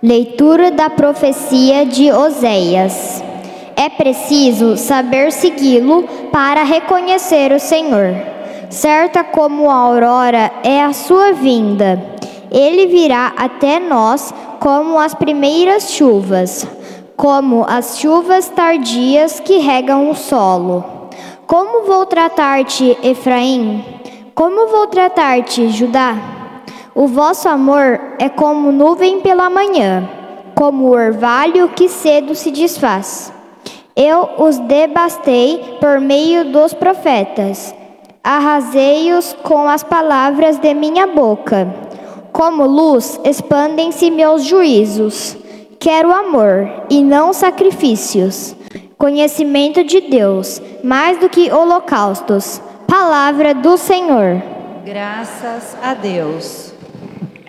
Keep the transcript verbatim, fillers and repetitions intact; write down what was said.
Leitura da profecia de Oséias. É preciso saber segui-lo para reconhecer o Senhor. Certa como a aurora é a sua vinda. Ele virá até nós como as primeiras chuvas, como as chuvas tardias que regam o solo. Como vou tratar-te, Efraim? Como vou tratar-te, Judá? O vosso amor é como nuvem pela manhã, como o orvalho que cedo se desfaz. Eu os devastei por meio dos profetas, arrasei-os com as palavras de minha boca. Como luz expandem-se meus juízos. Quero amor e não sacrifícios, conhecimento de Deus, mais do que holocaustos. Palavra do Senhor. Graças a Deus.